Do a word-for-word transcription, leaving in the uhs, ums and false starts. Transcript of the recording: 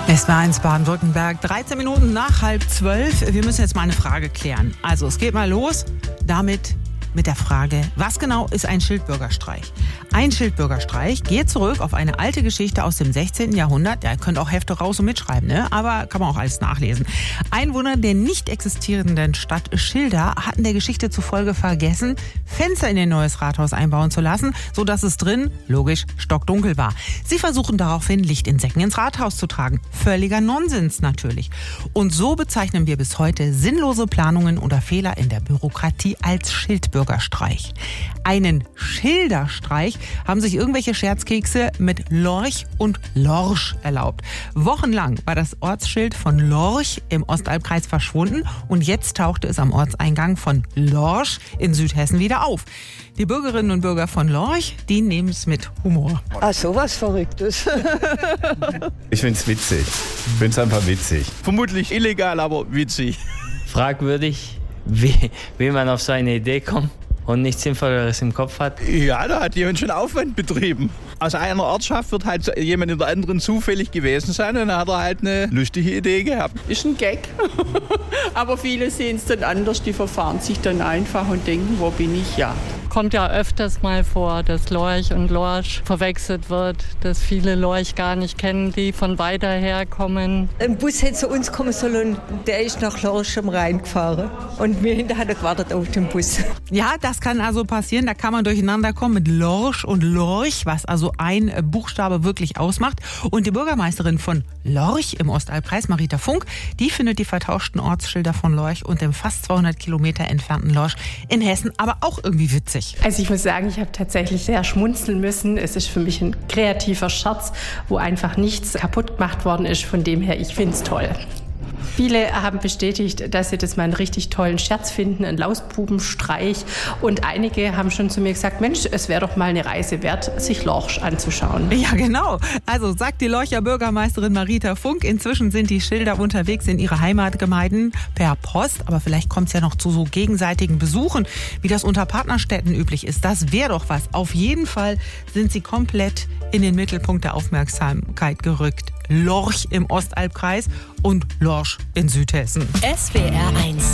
Es war eins Baden-Württemberg, dreizehn Minuten nach halb zwölf. Wir müssen jetzt mal eine Frage klären. Also es geht mal los damit mit der Frage, was genau ist ein Schildbürgerstreich? Ein Schildbürgerstreich geht zurück auf eine alte Geschichte aus dem sechzehnten Jahrhundert. Ja, ihr könnt auch Hefte raus und mitschreiben, ne? Aber kann man auch alles nachlesen. Einwohner der nicht existierenden Stadt Schilda hatten der Geschichte zufolge vergessen, Fenster in ihr neues Rathaus einbauen zu lassen, sodass es drin, logisch, stockdunkel war. Sie versuchen daraufhin, Licht in Säcken ins Rathaus zu tragen. Völliger Nonsens natürlich. Und so bezeichnen wir bis heute sinnlose Planungen oder Fehler in der Bürokratie als Schildbürgerstreich. Einen Schilderstreich haben sich irgendwelche Scherzkekse mit Lorch und Lorsch erlaubt. Wochenlang war das Ortsschild von Lorch im Ostalbkreis verschwunden und jetzt tauchte es am Ortseingang von Lorsch in Südhessen wieder auf. Die Bürgerinnen und Bürger von Lorch, die nehmen es mit Humor. Ah, sowas Verrücktes. Ich find's witzig. Ich find's einfach witzig. Vermutlich illegal, aber witzig. Fragwürdig, wie, wie man auf so eine Idee kommt und nichts Sinnvolleres im Kopf hat. Ja, da hat jemand schon Aufwand betrieben. Aus einer Ortschaft wird halt jemand in der anderen zufällig gewesen sein und dann hat er halt eine lustige Idee gehabt. Ist ein Gag. Aber viele sehen es dann anders, die verfahren sich dann einfach und denken, wo bin ich? Ja. Kommt ja öfters mal vor, dass Lorch und Lorsch verwechselt wird, dass viele Lorch gar nicht kennen, die von weiter her kommen. Ein Bus hätte zu uns kommen sollen und der ist nach Lorsch am Rhein gefahren. Und wir hinterher hat er gewartet auf den Bus. Ja, das kann also passieren. Da kann man durcheinander kommen mit Lorsch und Lorch, was also ein Buchstabe wirklich ausmacht. Und die Bürgermeisterin von Lorch im Ostalbkreis, Marita Funk, die findet die vertauschten Ortsschilder von Lorch und dem fast zweihundert Kilometer entfernten Lorsch in Hessen aber auch irgendwie witzig. Also ich muss sagen, ich habe tatsächlich sehr schmunzeln müssen. Es ist für mich ein kreativer Scherz, wo einfach nichts kaputt gemacht worden ist. Von dem her, ich finde es toll. Viele haben bestätigt, dass sie das mal einen richtig tollen Scherz finden, einen Lausbubenstreich. Und einige haben schon zu mir gesagt, Mensch, es wäre doch mal eine Reise wert, sich Lorsch anzuschauen. Ja, genau. Also sagt die Lorcher Bürgermeisterin Marita Funk. Inzwischen sind die Schilder unterwegs in ihre Heimatgemeinden per Post. Aber vielleicht kommt es ja noch zu so gegenseitigen Besuchen, wie das unter Partnerstädten üblich ist. Das wäre doch was. Auf jeden Fall sind sie komplett in den Mittelpunkt der Aufmerksamkeit gerückt. Lorch im Ostalbkreis und Lorsch in Südhessen. S W R eins